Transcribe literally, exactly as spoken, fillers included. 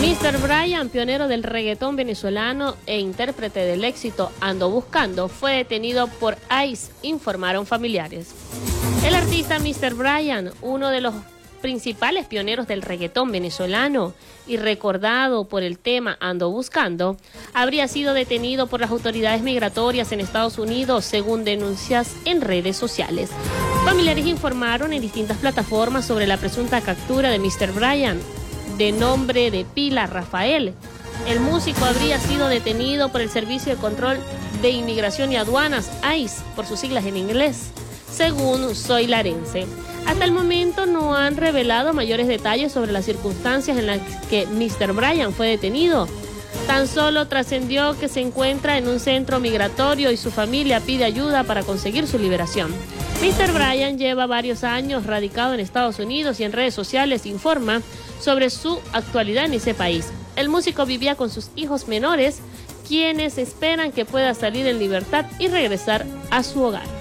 míster Brian, pionero del reggaetón venezolano e intérprete del éxito Ando Buscando, fue detenido por ICE, informaron familiares. El artista míster Brian, uno de los principales pioneros del reggaetón venezolano y recordado por el tema Ando Buscando, habría sido detenido por las autoridades migratorias en Estados Unidos, según denuncias en redes sociales. Familiares informaron en distintas plataformas sobre la presunta captura de míster Brian, de nombre de pila Rafael. El músico habría sido detenido por el Servicio de Control de Inmigración y Aduanas, ICE, por sus siglas en inglés, según Soy Larense. Hasta el momento no han revelado mayores detalles sobre las circunstancias en las que míster Brian fue detenido. Tan solo trascendió que se encuentra en un centro migratorio y su familia pide ayuda para conseguir su liberación. míster Brian lleva varios años radicado en Estados Unidos y en redes sociales informa sobre su actualidad en ese país. El músico vivía con sus hijos menores, quienes esperan que pueda salir en libertad y regresar a su hogar.